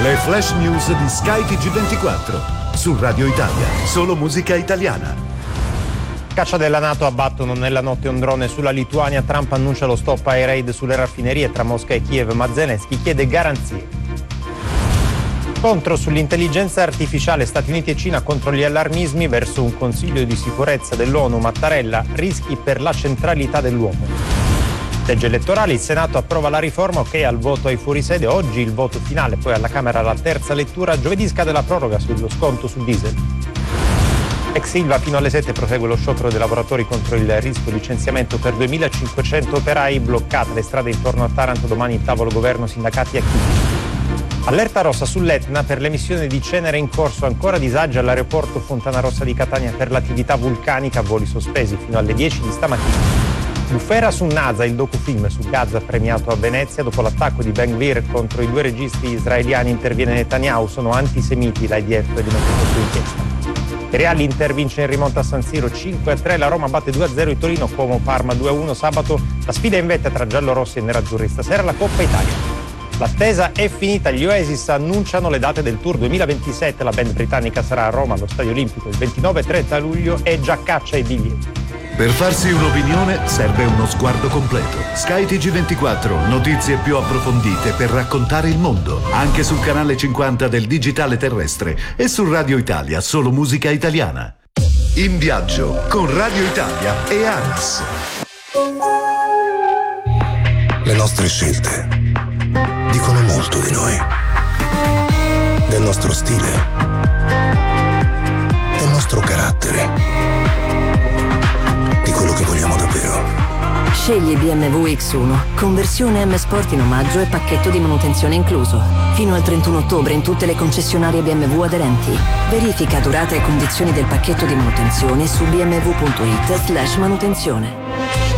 Le flash news di Sky TG24 su Radio Italia, solo musica italiana. Caccia della NATO, abbattono nella notte un drone sulla Lituania. Trump annuncia lo stop ai raid sulle raffinerie tra Mosca e Kiev, ma Zelensky chiede garanzie. Scontro sull'intelligenza artificiale, Stati Uniti e Cina contro gli allarmismi verso un Consiglio di sicurezza dell'ONU. Mattarella, rischi per la centralità dell'uomo. Legge elettorale, il Senato approva la riforma, ok al voto ai fuorisede, oggi il voto finale, poi alla Camera la terza lettura, giovedì scade la proroga sullo sconto sul diesel. Ex Ilva, fino alle 7 prosegue lo sciopero dei lavoratori contro il rischio licenziamento per 2500 operai, bloccate le strade intorno a Taranto, domani il tavolo governo, sindacati e Chigi. Allerta rossa sull'Etna per l'emissione di cenere in corso, ancora disagi all'aeroporto Fontanarossa di Catania per l'attività vulcanica, voli sospesi fino alle 10 di stamattina. Bufera su NASA, il docufilm su Gaza premiato a Venezia. Dopo l'attacco di Ben Gvir contro i 2 registi israeliani interviene Netanyahu, sono antisemiti, l'IDF è dimenticato su inchiesta. Real Inter vince in rimonta a San Siro 5-3, la Roma batte 2-0 il Torino, Como Parma 2-1 sabato, la sfida in vetta tra giallorossi e nerazzurri, stasera la Coppa Italia. L'attesa è finita, gli Oasis annunciano le date del tour 2027, la band britannica sarà a Roma allo Stadio Olimpico il 29 e 30 luglio e già caccia i biglietti. Per farsi un'opinione serve uno sguardo completo. Sky TG24, notizie più approfondite per raccontare il mondo, anche sul canale 50 del digitale terrestre e su Radio Italia, solo musica italiana. In viaggio con Radio Italia e ANAS. Le nostre scelte dicono molto di noi, del nostro stile, del nostro carattere, di quello che vogliamo davvero. Scegli BMW X1, conversione M Sport in omaggio e pacchetto di manutenzione incluso. Fino al 31 ottobre in tutte le concessionarie BMW aderenti. Verifica durata e condizioni del pacchetto di manutenzione su bmw.it/manutenzione.